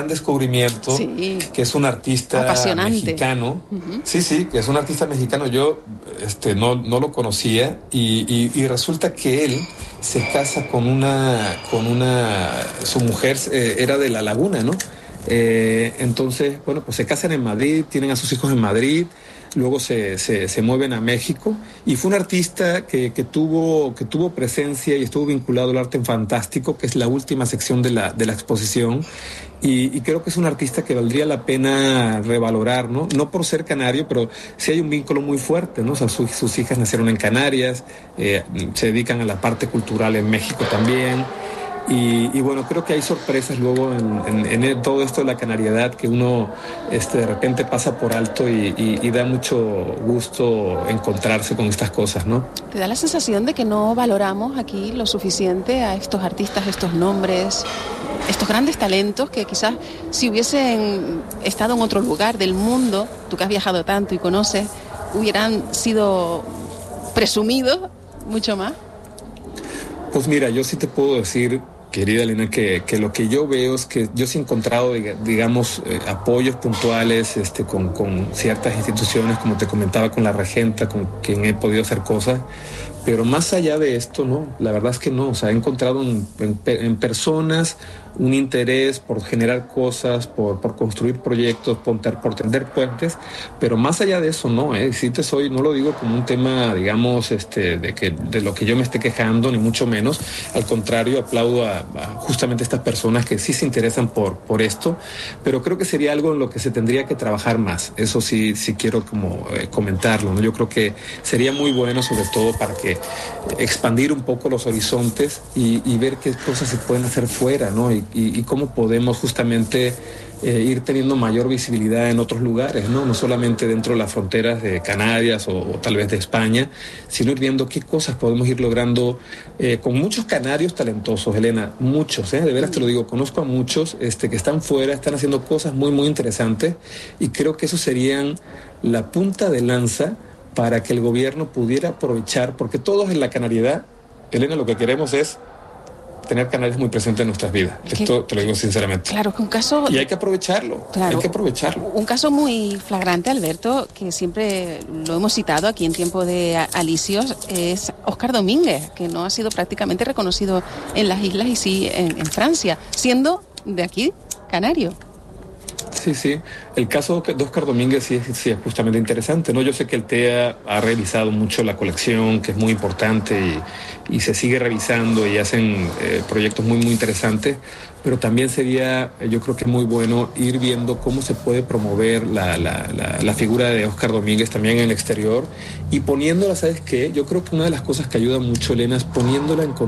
descubrimiento, sí, que es un artista apasionante, mexicano. Sí, que es un artista mexicano. Yo no lo conocía y resulta que él se casa su mujer era de La Laguna, ¿no? Entonces, bueno, pues se casan en Madrid, tienen a sus hijos en Madrid, luego se mueven a México y fue un artista que tuvo presencia y estuvo vinculado al arte en fantástico, que es la última sección de la exposición. Y creo que es un artista que valdría la pena revalorar, ¿no? No por ser canario, pero sí hay un vínculo muy fuerte, ¿no? O sea, sus hijas nacieron en Canarias, se dedican a la parte cultural en México también. Y bueno, creo que hay sorpresas luego en todo esto de la canariedad que uno de repente pasa por alto y da mucho gusto encontrarse con estas cosas, ¿no? ¿Te da la sensación de que no valoramos aquí lo suficiente a estos artistas, estos nombres, estos grandes talentos que quizás si hubiesen estado en otro lugar del mundo, tú que has viajado tanto y conoces, hubieran sido presumidos mucho más? Pues mira, yo sí te puedo decir, querida Elena, que lo que yo veo es que yo sí he encontrado, digamos, apoyos puntuales con ciertas instituciones, como te comentaba, con la regenta, con quien he podido hacer cosas, pero más allá de esto, no, la verdad es que no. O sea, he encontrado en personas un interés por generar cosas, por construir proyectos, por tender puentes, pero más allá de eso no, no lo digo como un tema, digamos, de lo que yo me esté quejando, ni mucho menos. Al contrario, aplaudo a justamente estas personas que sí se interesan por esto, pero creo que sería algo en lo que se tendría que trabajar más. Eso sí quiero como comentarlo, ¿no? Yo creo que sería muy bueno, sobre todo para que expandir un poco los horizontes y ver qué cosas se pueden hacer fuera, ¿no? Y cómo podemos justamente ir teniendo mayor visibilidad en otros lugares, ¿no? No solamente dentro de las fronteras de Canarias o tal vez de España, sino ir viendo qué cosas podemos ir logrando con muchos canarios talentosos, Elena, muchos, de veras te lo digo, conozco a muchos que están fuera, están haciendo cosas muy, muy interesantes y creo que eso serían la punta de lanza para que el gobierno pudiera aprovechar, porque todos en la canariedad, Elena, lo que queremos es tener canarios muy presentes en nuestras vidas. Esto te lo digo sinceramente. Claro, que un caso... Y hay que aprovecharlo, claro, hay que aprovecharlo. Un caso muy flagrante, Alberto, que siempre lo hemos citado aquí en Tiempo de Alicios, es Óscar Domínguez, que no ha sido prácticamente reconocido en las islas y sí en Francia, siendo de aquí, canario. Sí. El caso de Óscar Domínguez sí es justamente interesante, ¿no? Yo sé que el TEA ha revisado mucho la colección, que es muy importante y se sigue revisando y hacen proyectos muy, muy interesantes, pero también sería, yo creo que muy bueno ir viendo cómo se puede promover la figura de Óscar Domínguez también en el exterior y poniéndola, ¿sabes qué? Yo creo que una de las cosas que ayuda mucho, Elena, es poniéndola en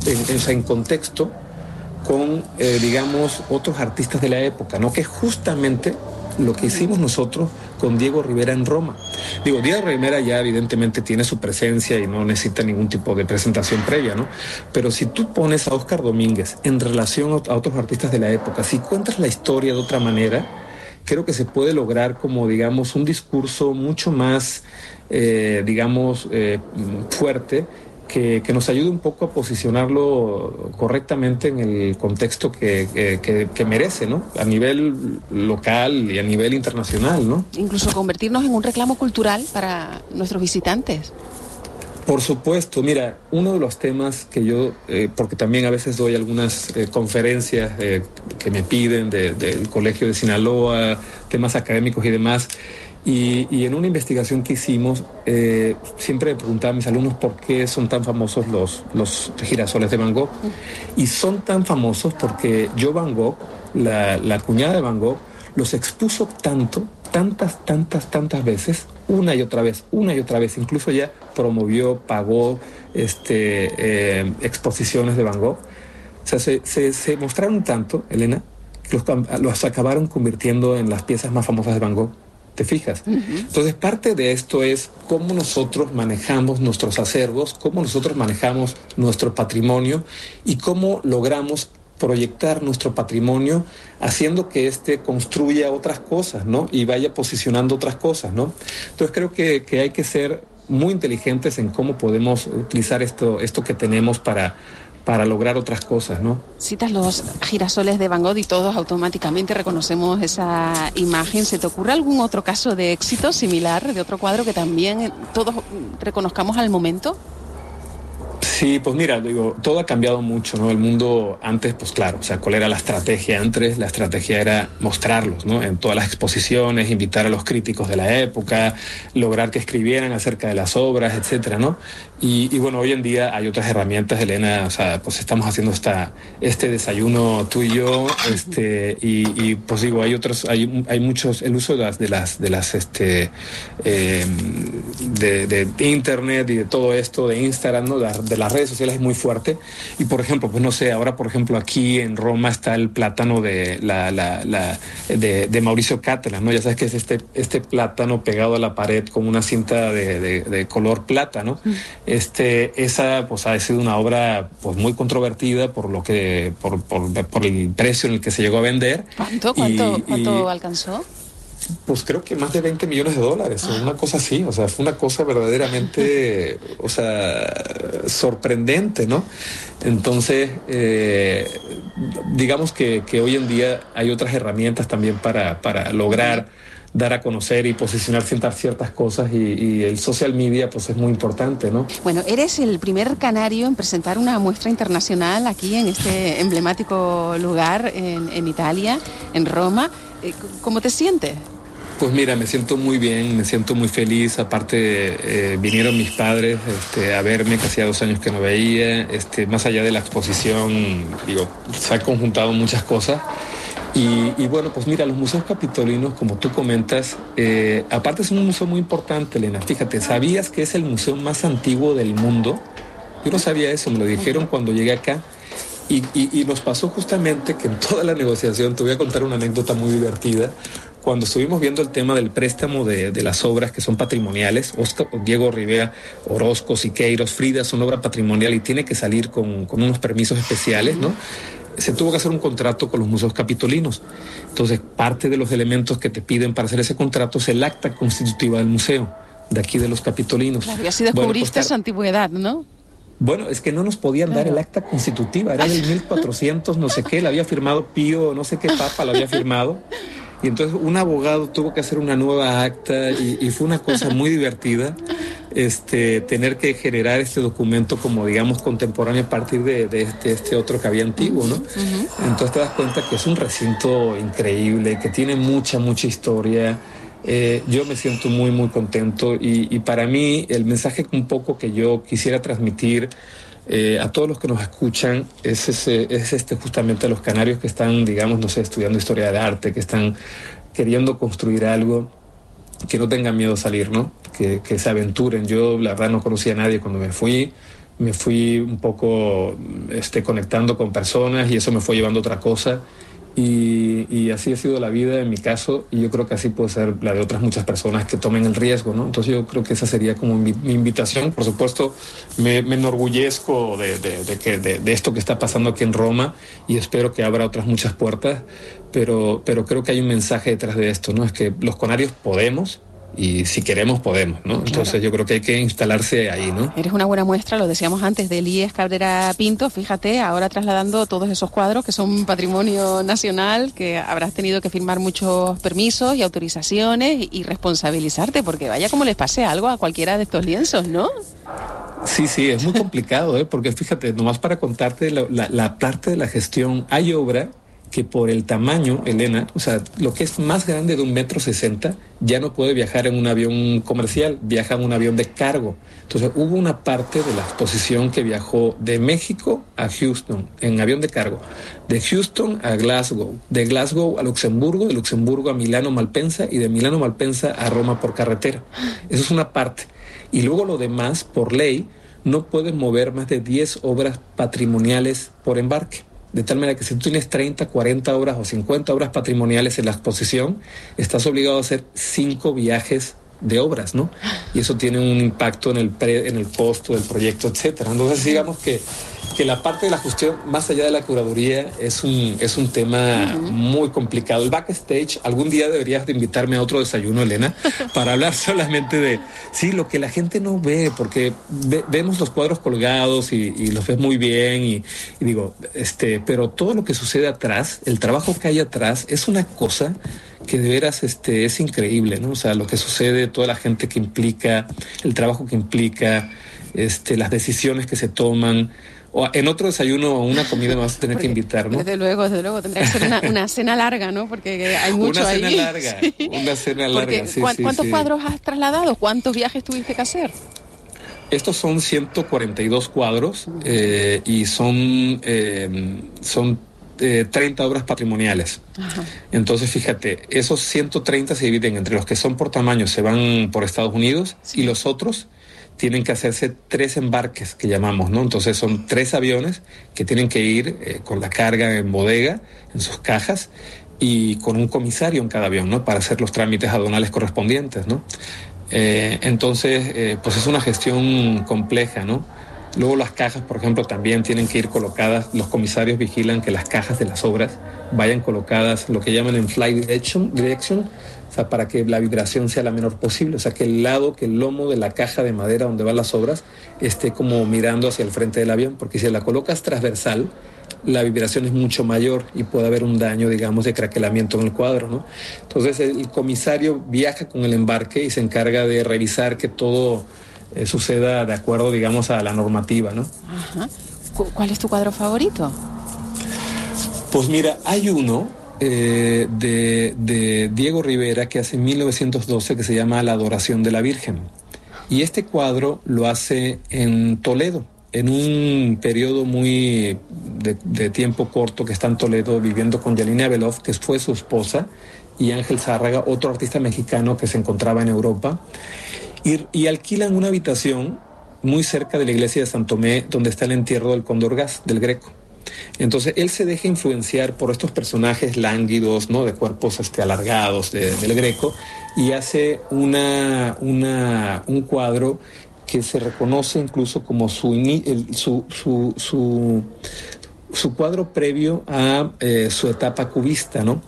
contexto con, digamos, otros artistas de la época, ¿no? Que es justamente lo que hicimos nosotros con Diego Rivera en Roma. Diego Rivera ya evidentemente tiene su presencia y no necesita ningún tipo de presentación previa, ¿no? Pero si tú pones a Óscar Domínguez en relación a otros artistas de la época, si cuentas la historia de otra manera, creo que se puede lograr como, digamos, un discurso mucho más, fuerte, que nos ayude un poco a posicionarlo correctamente en el contexto que merece, ¿no? A nivel local y a nivel internacional, ¿no? Incluso convertirnos en un reclamo cultural para nuestros visitantes. Por supuesto, mira, uno de los temas que yo, porque también a veces doy algunas conferencias que me piden del Colegio de Sinaloa, temas académicos y demás, y en una investigación que hicimos, siempre preguntaba a mis alumnos por qué son tan famosos los girasoles de Van Gogh. Y son tan famosos porque Van Gogh, la cuñada de Van Gogh, los expuso tantas veces, una y otra vez, incluso ya promovió, pagó exposiciones de Van Gogh. O sea, se mostraron tanto, Elena, que los acabaron convirtiendo en las piezas más famosas de Van Gogh. ¿Te fijas? Entonces, parte de esto es cómo nosotros manejamos nuestros acervos, cómo nosotros manejamos nuestro patrimonio y cómo logramos proyectar nuestro patrimonio haciendo que construya otras cosas, ¿no? Y vaya posicionando otras cosas, ¿no? Entonces, creo que hay que ser muy inteligentes en cómo podemos utilizar esto que tenemos para para lograr otras cosas, ¿no? Citas los girasoles de Van Gogh y todos automáticamente reconocemos esa imagen. ¿Se te ocurre algún otro caso de éxito similar, de otro cuadro que también todos reconozcamos al momento? Sí, pues mira, digo, todo ha cambiado mucho, ¿no? El mundo antes, pues claro, o sea, ¿cuál era la estrategia antes? La estrategia era mostrarlos, ¿no? En todas las exposiciones, invitar a los críticos de la época, lograr que escribieran acerca de las obras, etcétera, ¿no? Y bueno, hoy en día hay otras herramientas, Elena, o sea, pues estamos haciendo este desayuno tú y yo, y pues digo, hay muchos, el uso de internet y de todo esto, de Instagram, ¿no? De las redes sociales es muy fuerte. Y por ejemplo, pues no sé, ahora por ejemplo aquí en Roma está el plátano de Mauricio Cattelan, ¿no? Ya sabes que es este plátano pegado a la pared con una cinta de color plata, ¿no? Esa pues ha sido una obra pues muy controvertida por el precio en el que se llegó a vender. ¿Cuánto alcanzó? Pues creo que más de $20 millones, una cosa así, o sea, fue una cosa verdaderamente, o sea, sorprendente, ¿no? Entonces, digamos que hoy en día hay otras herramientas también para lograr dar a conocer y posicionar ciertas cosas y el social media pues es muy importante, ¿no? Bueno, eres el primer canario en presentar una muestra internacional aquí en este emblemático lugar en Italia, en Roma. ¿Cómo te sientes? Pues mira, me siento muy bien, me siento muy feliz. Aparte, vinieron mis padres a verme, que hacía 2 años que no veía. Más allá de la exposición, digo, se han conjuntado muchas cosas. Y bueno, pues mira, los museos capitolinos, como tú comentas, aparte es un museo muy importante, Elena. Fíjate, ¿sabías que es el museo más antiguo del mundo? Yo no sabía eso, me lo dijeron cuando llegué acá. Y nos pasó justamente que en toda la negociación, te voy a contar una anécdota muy divertida. Cuando estuvimos viendo el tema del préstamo de las obras que son patrimoniales, Diego Rivera, Orozco, Siqueiros, Frida son obra patrimonial y tiene que salir con unos permisos especiales, ¿no? Se tuvo que hacer un contrato con los museos capitolinos. Entonces, parte de los elementos que te piden para hacer ese contrato es el acta constitutiva del museo, de aquí de los capitolinos. Claro, y así descubriste su antigüedad, ¿no? Bueno, es que no nos podían dar el acta constitutiva, era del 1400, no sé qué, la había firmado Pío, no sé qué papa la había firmado. Y entonces un abogado tuvo que hacer una nueva acta y fue una cosa muy divertida tener que generar este documento como digamos contemporáneo a partir de este otro que había antiguo, ¿no? Entonces te das cuenta que es un recinto increíble, que tiene mucha historia. Yo me siento muy, muy contento y para mí el mensaje un poco que yo quisiera transmitir a todos los que nos escuchan es justamente a los canarios que están, digamos, no sé, estudiando historia del arte, que están queriendo construir algo, que no tengan miedo a salir, ¿no? Que se aventuren. Yo la verdad no conocía a nadie cuando me fui un poco conectando con personas y eso me fue llevando a otra cosa. Y así ha sido la vida en mi caso y yo creo que así puede ser la de otras muchas personas que tomen el riesgo, ¿no? Entonces yo creo que esa sería como mi invitación. Por supuesto, me enorgullezco de esto que está pasando aquí en Roma y espero que abra otras muchas puertas, pero creo que hay un mensaje detrás de esto, ¿no? Es que los canarios podemos y si queremos podemos, ¿no? Entonces claro. Yo creo que hay que instalarse ahí, ¿no? Eres una buena muestra, lo decíamos antes, de Elías Cabrera Pinto. Fíjate, ahora trasladando todos esos cuadros que son patrimonio nacional, que habrás tenido que firmar muchos permisos y autorizaciones y responsabilizarte, porque vaya como les pase algo a cualquiera de estos lienzos, ¿no? Sí, es muy complicado, porque fíjate, nomás para contarte la parte de la gestión, hay obra que por el tamaño, Elena, o sea, lo que es más grande de 1,60 m, ya no puede viajar en un avión comercial, viaja en un avión de cargo. Entonces hubo una parte de la exposición que viajó de México a Houston en avión de cargo, de Houston a Glasgow, de Glasgow a Luxemburgo, de Luxemburgo a Milano Malpensa y de Milano Malpensa a Roma por carretera. Eso es una parte. Y luego lo demás, por ley, no puedes mover más de 10 obras patrimoniales por embarque. De tal manera que si tú tienes 30, 40 obras o 50 obras patrimoniales en la exposición, estás obligado a hacer 5 viajes de obras, ¿no? Y eso tiene un impacto en el costo del proyecto, etcétera. Entonces, digamos que que la parte de la gestión, más allá de la curaduría, es un tema muy complicado. El backstage, algún día deberías de invitarme a otro desayuno, Elena, para hablar solamente de, sí, lo que la gente no ve, porque vemos los cuadros colgados y los ves muy bien y digo, pero todo lo que sucede atrás, el trabajo que hay atrás, es una cosa que de veras es increíble, ¿no? O sea, lo que sucede, toda la gente que implica, el trabajo que implica, las decisiones que se toman. O en otro desayuno o una comida me vas a tener que invitar, ¿no? Desde luego, tendría que ser una cena larga, ¿no? Porque hay mucho ahí. Una cena larga, sí. ¿Cuántos cuadros has trasladado? ¿Cuántos viajes tuviste que hacer? Estos son 142 cuadros y son 30 obras patrimoniales. Ajá. Entonces, fíjate, esos 130 se dividen entre los que son por tamaño, se van por Estados Unidos, y los otros tienen que hacerse 3 embarques, que llamamos, ¿no? Entonces son 3 aviones que tienen que ir con la carga en bodega, en sus cajas, y con un comisario en cada avión, ¿no? Para hacer los trámites aduanales correspondientes, ¿no? Entonces, pues es una gestión compleja, ¿no? Luego las cajas, por ejemplo, también tienen que ir colocadas, los comisarios vigilan que las cajas de las obras vayan colocadas, lo que llaman en flight direction, o sea, para que la vibración sea la menor posible, o sea, que el lomo de la caja de madera donde van las obras esté como mirando hacia el frente del avión, porque si la colocas transversal, la vibración es mucho mayor y puede haber un daño, digamos, de craquelamiento en el cuadro, ¿no? Entonces el comisario viaja con el embarque y se encarga de revisar que todo suceda de acuerdo, digamos, a la normativa, ¿no? Ajá. ¿Cuál es tu cuadro favorito? Pues mira, hay uno de Diego Rivera que hace en 1912 que se llama La Adoración de la Virgen. Y este cuadro lo hace en Toledo, en un periodo muy de tiempo corto que está en Toledo viviendo con Yanina Beloff, que fue su esposa, y Ángel Zárraga, otro artista mexicano que se encontraba en Europa. Y alquilan una habitación muy cerca de la iglesia de San Tomé, donde está el entierro del Cóndor Gas, del Greco. Entonces él se deja influenciar por estos personajes lánguidos, ¿no? De cuerpos alargados del Greco, y hace un cuadro que se reconoce incluso como su cuadro previo a su etapa cubista, ¿no?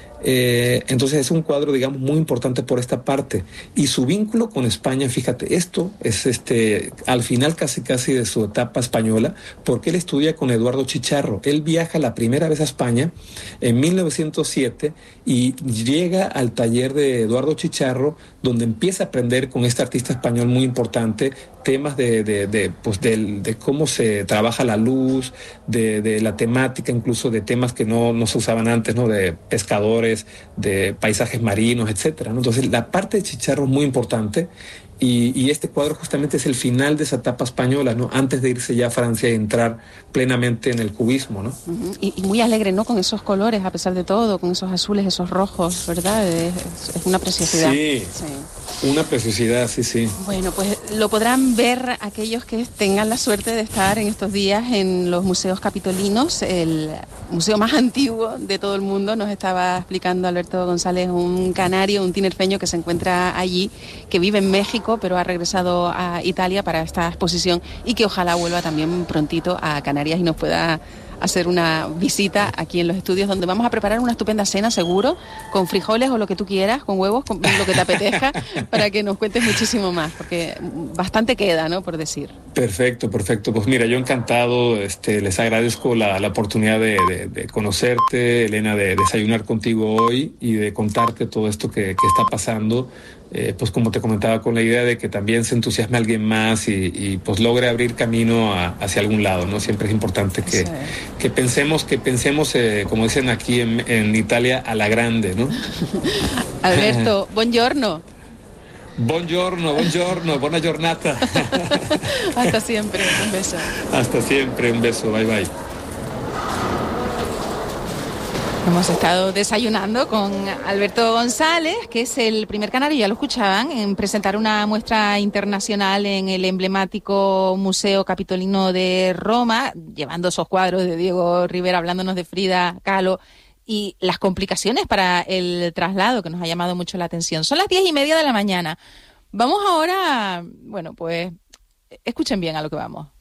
Entonces es un cuadro, digamos, muy importante por esta parte. Y su vínculo con España, fíjate, esto es al final casi de su etapa española, porque él estudia con Eduardo Chicharro. Él viaja la primera vez a España en 1907 y llega al taller de Eduardo Chicharro, donde empieza a aprender con este artista español muy importante temas de cómo se trabaja la luz, de la temática, incluso de temas que no se usaban antes, ¿no? De pescadores, de paisajes marinos, etcétera, ¿no? Entonces la parte de Chicharro es muy importante y este cuadro justamente es el final de esa etapa española, ¿no? Antes de irse ya a Francia y entrar plenamente en el cubismo, ¿no? Uh-huh. Y muy alegre, ¿no? Con esos colores, a pesar de todo, con esos azules, esos rojos, ¿verdad? Es una preciosidad. Sí. Una preciosidad, sí. Bueno, pues lo podrán ver aquellos que tengan la suerte de estar en estos días en los museos capitolinos, el museo más antiguo de todo el mundo. Nos estaba explicando Alberto González, un canario, un tinerfeño que se encuentra allí, que vive en México, pero ha regresado a Italia para esta exposición y que ojalá vuelva también prontito a Canarias y nos pueda hacer una visita aquí en los estudios, donde vamos a preparar una estupenda cena, seguro, con frijoles o lo que tú quieras, con huevos, con lo que te apetezca, para que nos cuentes muchísimo más, porque bastante queda, ¿no?, por decir. Perfecto. Pues mira, yo encantado, les agradezco la oportunidad de conocerte, Elena, de desayunar contigo hoy y de contarte todo esto que está pasando. Pues como te comentaba, con la idea de que también se entusiasme alguien más y pues logre abrir camino hacia algún lado, ¿no? Siempre es importante que pensemos, como dicen aquí en Italia, a la grande, ¿no? Alberto, buongiorno. Buongiorno, buona giornata. Hasta siempre, un beso. Hasta siempre, un beso, bye. Hemos estado desayunando con Alberto González, que es el primer canario, ya lo escuchaban, en presentar una muestra internacional en el emblemático Museo Capitolino de Roma, llevando esos cuadros de Diego Rivera, hablándonos de Frida Kahlo y las complicaciones para el traslado, que nos ha llamado mucho la atención. Son las 10:30 de la mañana. Vamos ahora, bueno, pues escuchen bien a lo que vamos.